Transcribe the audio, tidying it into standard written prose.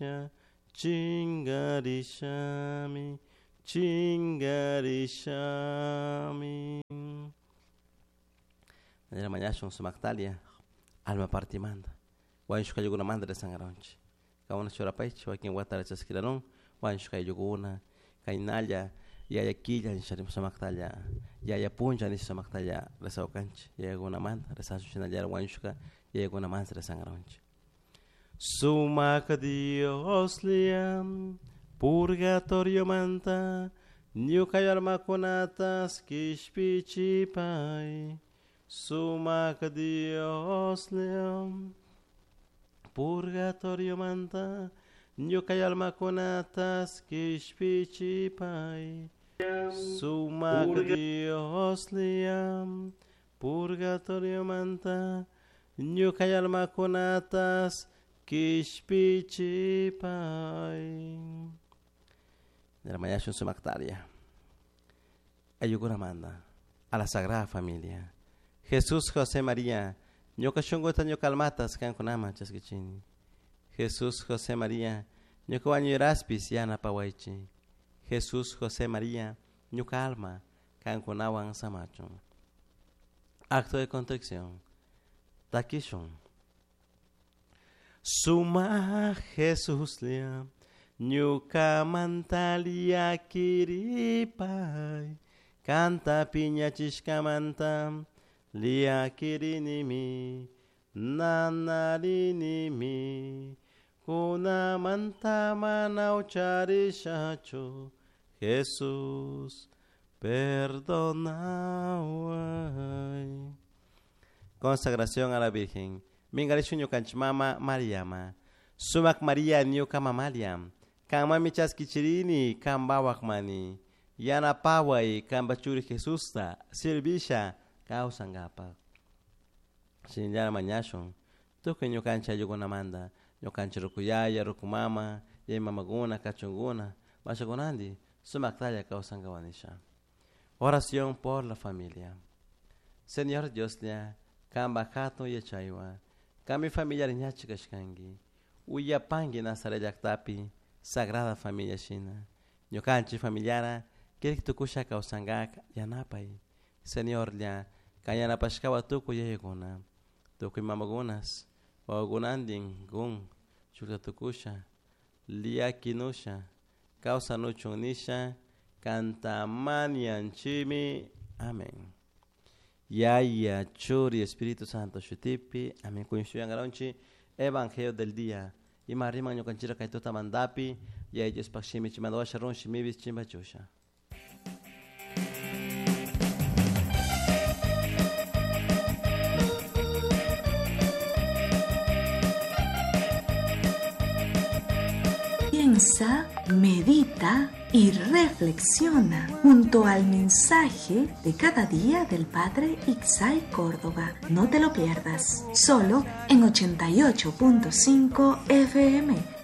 Marisha, Chingarishami, Chingarishami. Manera mañana sumaktalia, alma partimanda. Wancho kayo guna mandre sangaronchi. Kauna chora paichi, wakin watara chaskiraron, wancho kayo guna, kainalya, yaya quilla, nisharim sumaktalia, yaya punja, nis sumaktalia, resao canchi, yaya guna manda, resasu chinalya, wanchuka, yaya guna mandre sangaronchi. Sumak Dios liam, purgatorio manta, nyukayo almakunatas kishpichipai. Sumak Dios liam, purgatorio manta, nyukayo almakunatas kishpichipai. Sumak Dios liam, purgatorio manta, nyukayo almakunatas kishpichipai. De la mañana es sumaktaria. Ayuguna manda a la Sagrada Familia. Jesús, José, María, ñoka shunguta ñoka almatas kan kunama chaskichini. Jesús, José, María, ñoka waño raspis yana pawaichi. Jesús, José, María, ñoka alma kan kunawan samacho. Acto de contrición. Takishon. Suma Jesús liam, ñuka mantalia kiripai, canta piña chishkamantam, lia kirinimi, nanarinimi, kuna manta manaucharishacho, Jesús, perdonawai. Consagración a la Virgen. Mingarishu ñukanchimama Mariama. Sumak María ñuka mamaliam. Kama michaskichirini kambawakmani. Yana pawai kambachuri Jesusta. Silvisha kausangapa. Shinjana mañashon. Tuke ñukancha yugunamanda. Ñukancha rukuyaya rukumama. Yay mamaguna kachunguna. Mashagunandi. Sumak taya kausangawanisha. Oración por la familia. Señor Dios le kamba kato yechaiwa. Kami familiar ñachikashkangi. Uyapangi nasarayaktapi. Sagrada Familia Shina. Ñukanchi familiara. Kirik tukusha kausangak yanapay. Señor lia. Kayanapashkawa tuku yayaguna. Tukuy mamagunas. Wagunandin gun. Chulta tukusha. Lia kinusha. Kausa nuchunisha. Kantamanianchimi. Amén. Yaya, Churi, Espíritu Santo, Shutipi, Amén. Kunshuyan Garonchi, Evangelio del día. Y Marima, Ñocanchira, Kaitota Mandapi, Yaya, Spakshimi, Chimadoa, Sharon, Shimibis, Chimbachusha. Piensa, medita y reflexiona junto al mensaje de cada día del Padre Itzay Córdoba. No te lo pierdas, solo en 88.5 FM.